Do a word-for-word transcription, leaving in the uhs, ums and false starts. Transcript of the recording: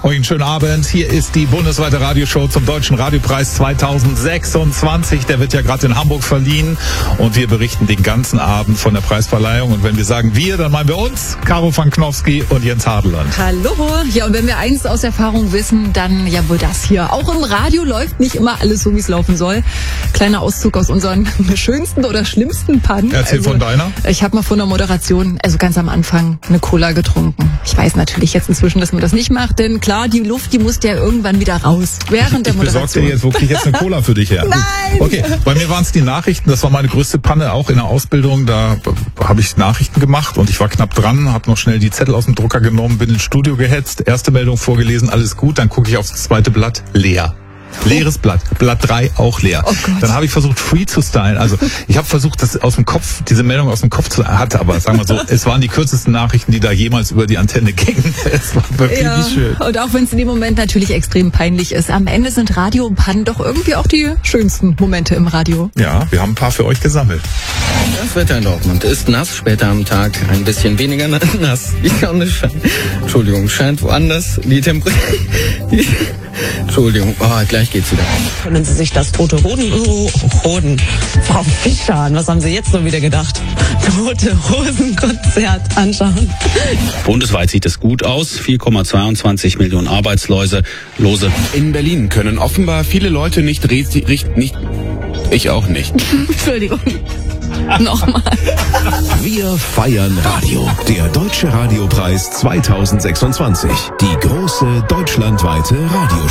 Morgen, schönen Abend. Hier ist die bundesweite Radioshow zum Deutschen Radiopreis zweitausendsechsundzwanzig. Der wird ja gerade in Hamburg verliehen und wir berichten den ganzen Abend von der Preisverleihung. Und wenn wir sagen wir, dann meinen wir uns, Caro van Knofsky und Jens Hadeland. Hallo. Ja, und wenn wir eins aus Erfahrung wissen, dann ja wohl das hier. Auch im Radio läuft nicht immer alles so, wie es laufen soll. Kleiner Auszug aus unseren schönsten oder schlimmsten Pannen. Erzähl also, von deiner. Ich habe mal von der Moderation, also ganz am Anfang, eine Cola getrunken. Ich weiß natürlich jetzt inzwischen, dass man das nicht macht, denn klar, die Luft, die musste ja irgendwann wieder raus. Während der ich Moderation. Ich besorge dir jetzt wirklich jetzt eine Cola für dich her. Nein! Okay, bei mir waren es die Nachrichten. Das war meine größte Panne, auch in der Ausbildung. Da habe ich Nachrichten gemacht und ich war knapp dran, habe noch schnell die Zettel aus dem Drucker genommen, bin ins Studio gehetzt, erste Meldung vorgelesen, alles gut. Dann gucke ich aufs zweite Blatt, leer. Leeres Blatt. Blatt drei auch leer. Oh Gott. Dann habe ich versucht, free zu stylen. Also ich habe versucht, das aus dem Kopf, diese Meldung aus dem Kopf zu hatte, aber sagen wir so, es waren die kürzesten Nachrichten, die da jemals über die Antenne gingen. Es war wirklich ja, nicht schön. Und auch wenn es in dem Moment natürlich extrem peinlich ist, am Ende sind Radio und Pannen doch irgendwie auch die schönsten Momente im Radio. Ja, wir haben ein paar für euch gesammelt. Das Wetter in Dortmund ist nass, später am Tag ein bisschen weniger nass. Die Sonne scheint, Entschuldigung, scheint woanders. Die Temperatur, Entschuldigung, oh, gleich geht's wieder. Können Sie sich das tote Hoden, oh, Hoden, Frau Fischer an, was haben Sie jetzt so wieder gedacht? Tote Hosen-Konzert anschauen. Bundesweit sieht es gut aus, vier Komma zweiundzwanzig Millionen Arbeitslose. Lose. In Berlin können offenbar viele Leute nicht richten, nicht, ich auch nicht. Entschuldigung. Nochmal. Wir feiern Radio. Der Deutsche Radiopreis zweitausendsechsundzwanzig. Die große deutschlandweite Radio